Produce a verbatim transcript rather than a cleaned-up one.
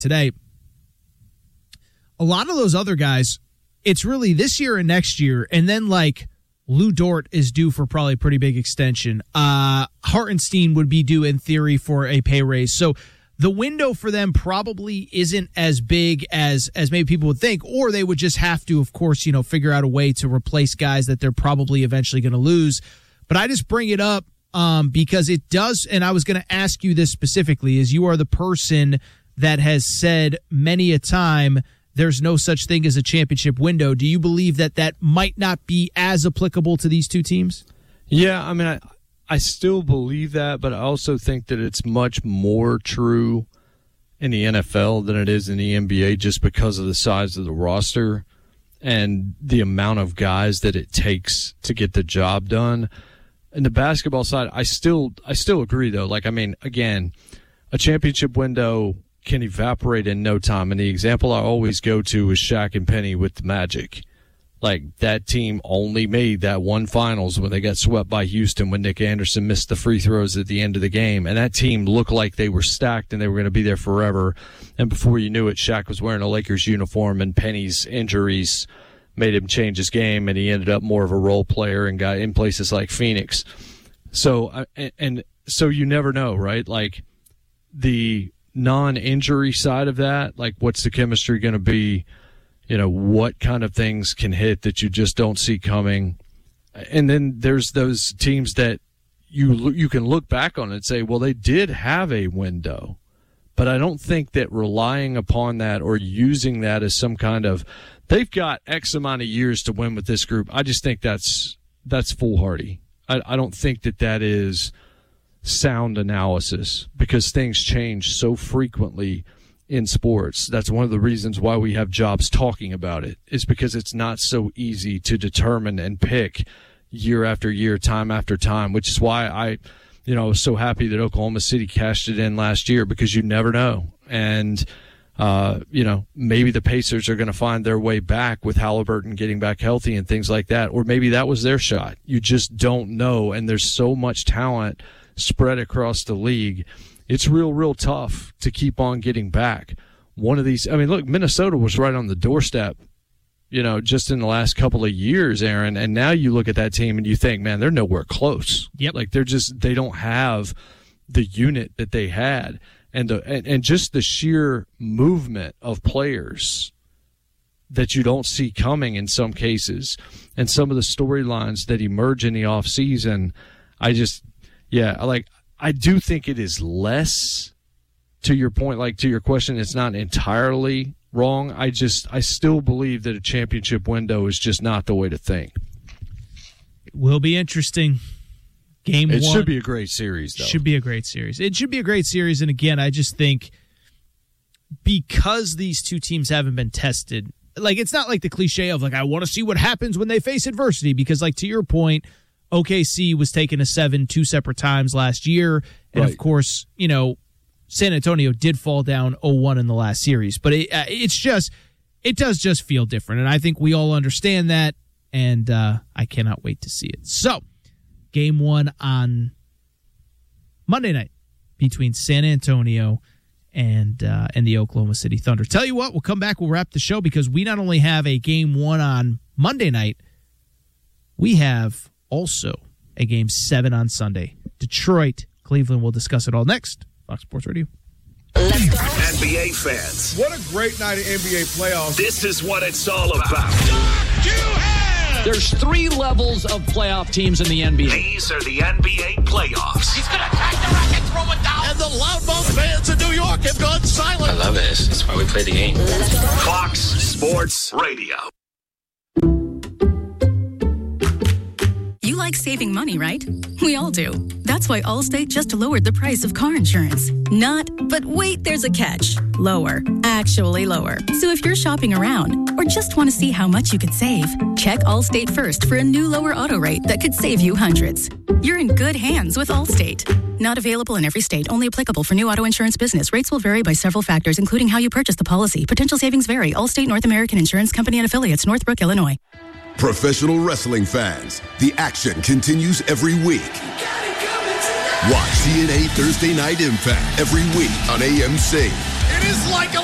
today. A lot of those other guys, it's really this year and next year, and then like Lou Dort is due for probably a pretty big extension. Uh, Hartenstein would be due in theory for a pay raise. So the window for them probably isn't as big as as maybe people would think, or they would just have to, of course, you know, figure out a way to replace guys that they're probably eventually going to lose. But I just bring it up um, because it does, and I was going to ask you this specifically, as you are the person that has said many a time there's no such thing as a championship window. Do you believe that that might not be as applicable to these two teams? Yeah, I mean, I, I still believe that, but I also think that it's much more true in the N F L than it is in the N B A just because of the size of the roster and the amount of guys that it takes to get the job done. In the basketball side, I still I still agree, though. Like, I mean, again, a championship window can evaporate in no time. And the example I always go to is Shaq and Penny with the Magic. Like, that team only made that one finals when they got swept by Houston when Nick Anderson missed the free throws at the end of the game. And that team looked like they were stacked and they were going to be there forever. And before you knew it, Shaq was wearing a Lakers uniform and Penny's injuries made him change his game, and he ended up more of a role player and got in places like Phoenix. So, and, and so you never know, right? Like, the non-injury side of that, like what's the chemistry going to be? You know, what kind of things can hit that you just don't see coming? And then there's those teams that you you can look back on and say, well, they did have a window. But I don't think that relying upon that or using that as some kind of, they've got X amount of years to win with this group. I just think that's that's foolhardy. I, I don't think that that is sound analysis because things change so frequently in sports. That's one of the reasons why we have jobs talking about it, is because it's not so easy to determine and pick year after year, time after time, which is why I, you know, was so happy that Oklahoma City cashed it in last year, because you never know. And, uh, you know, maybe the Pacers are going to find their way back with Halliburton getting back healthy and things like that, or maybe that was their shot. You just don't know, and there's so much talent spread across the league. It's real, real tough to keep on getting back. One of these, I mean, look, Minnesota was right on the doorstep, you know, just in the last couple of years, Aaron, and now you look at that team and you think, man, they're nowhere close. Yep. Like, they're just, they don't have the unit that they had. And, the, and, and just the sheer movement of players that you don't see coming in some cases, and some of the storylines that emerge in the offseason, I just, yeah, like, I do think it is less, to your point, like to your question, it's not entirely wrong. I just, I still believe that a championship window is just not the way to think. It will be interesting. Game it one. It should be a great series, though. Should be a great series. It should be a great series. And again, I just think because these two teams haven't been tested, like, it's not like the cliche of, like, I want to see what happens when they face adversity, because, like, to your point, O K C was taken to seven two separate times last year. And, right. Of course, you know, San Antonio did fall down oh one in the last series. But it, uh, it's just, it does just feel different. And I think we all understand that. And uh, I cannot wait to see it. So, game one on Monday night between San Antonio and uh, and the Oklahoma City Thunder. Tell you what, we'll come back, we'll wrap the show, because we not only have a game one on Monday night, we have also a game seven on Sunday. Detroit, Cleveland. We'll discuss it all next. Fox Sports Radio. Let's go. N B A fans. What a great night of N B A playoffs. This is what it's all about. There's three levels of playoff teams in the N B A. These are the N B A playoffs. He's going to attack the racket, throw it down. And the loudmouth fans in New York have gone silent. I love it. That's why we play the game. Fox Sports Radio. You like saving money, right? We all do. That's why Allstate just lowered the price of car insurance. Not, but wait, there's a catch. Lower. Actually lower. So if you're shopping around or just want to see how much you could save, check Allstate first for a new lower auto rate that could save you hundreds. You're in good hands with Allstate. Not available in every state. Only applicable for new auto insurance business. Rates will vary by several factors, including how you purchase the policy. Potential savings vary. Allstate North American Insurance Company and Affiliates, Northbrook, Illinois. Professional wrestling fans, the action continues every week. Watch C N A Thursday Night Impact every week on A M C. It is like a